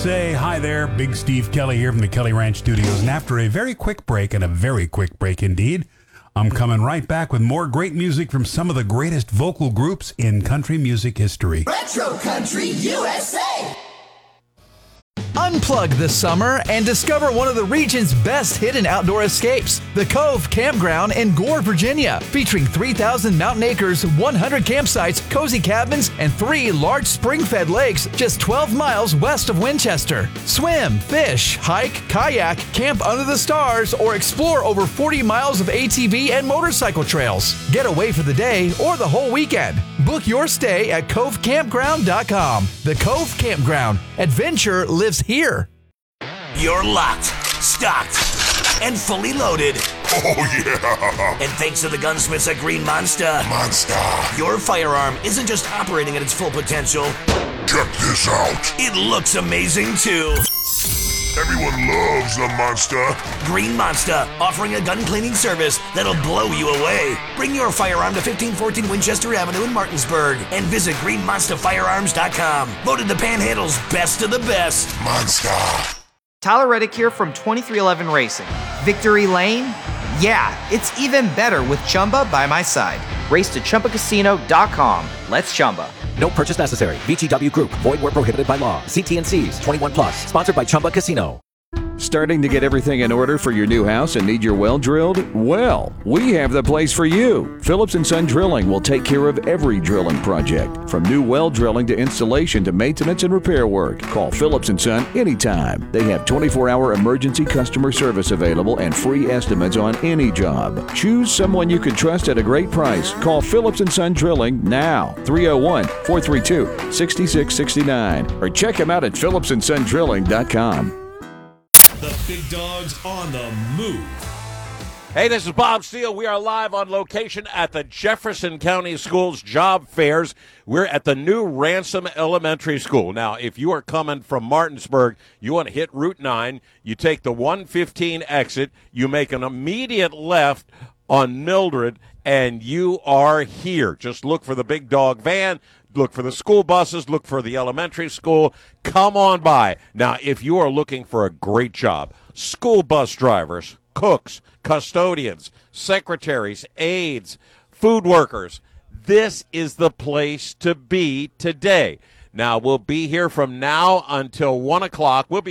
Say hi there, Big Steve Kelly here from the Kelly Ranch Studios. And after a very quick break, and a very quick break indeed, I'm coming right back with more great music from some of the greatest vocal groups in country music history. Retro Country USA! Unplug this summer and discover one of the region's best hidden outdoor escapes, the Cove Campground in Gore, Virginia, featuring 3,000 mountain acres, 100 campsites, cozy cabins, and 3 large spring-fed lakes just 12 miles west of Winchester. Swim, fish, hike, kayak, camp under the stars, or explore over 40 miles of ATV and motorcycle trails. Get away for the day or the whole weekend. Book your stay at covecampground.com. The Cove Campground. Adventure lives here. You're locked, stocked, and fully loaded. Oh, yeah! And thanks to the gunsmiths at Green Monster, your firearm isn't just operating at its full potential. Check this out. It looks amazing, too. Everyone loves the Monster. Green Monster, offering a gun cleaning service that'll blow you away. Bring your firearm to 1514 Winchester Avenue in Martinsburg and visit greenmonsterfirearms.com. Voted the Panhandle's best of the best. Monster. Tyler Reddick here from 2311 Racing. Victory Lane? Yeah, it's even better with Chumba by my side. Race to ChumbaCasino.com. Let's Chumba. No purchase necessary. VGW Group. Void where prohibited by law. See T&Cs. 21 plus. Sponsored by Chumba Casino. Starting to get everything in order for your new house and need your well drilled? Well, we have the place for you. Phillips & Son Drilling will take care of every drilling project, from new well drilling to installation to maintenance and repair work. Call Phillips & Son anytime. They have 24-hour emergency customer service available and free estimates on any job. Choose someone you can trust at a great price. Call Phillips & Son Drilling now, 301-432-6669, or check them out at phillipsandsondrilling.com. The big dogs on the move. Hey, this is Bob Steele. We are live on location at the Jefferson County Schools Job Fairs. We're at the new Ransom Elementary School. Now, if you are coming from Martinsburg, you want to hit Route 9, you take the 115 exit, you make an immediate left on Mildred, and you are here. Just look for the big dog van. Look for the school buses. Look for the elementary school. Come on by. Now, if you are looking for a great job, school bus drivers, cooks, custodians, secretaries, aides, food workers, this is the place to be today. Now, we'll be here from now until 1 o'clock. We'll be